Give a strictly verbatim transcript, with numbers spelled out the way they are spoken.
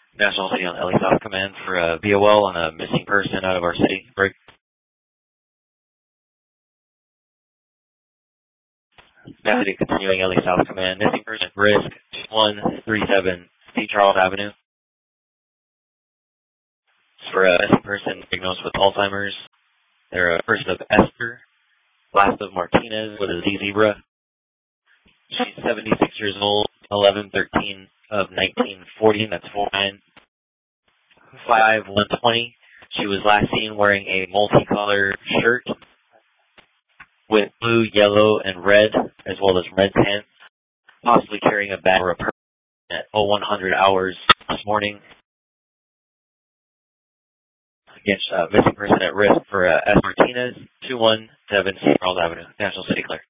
National City on L A South Command for a V O L on a missing person out of our city. Break. National City continuing L A South Command. Missing person risk one three seven C Charles Avenue. For a missing person diagnosed with Alzheimer's. They're a person of Esther, last of Martinez with a Z zebra. She's seventy-six years old, eleven thirteen of nineteen forty, that's four nine. five one twenty. She was last seen wearing a multicolored shirt with blue, yellow, and red, as well as red pants, possibly carrying a bag or a purse at oh one hundred hours this morning. Against uh, missing person at risk for uh, S. Martinez, two one seven Charles Avenue, National City Clear.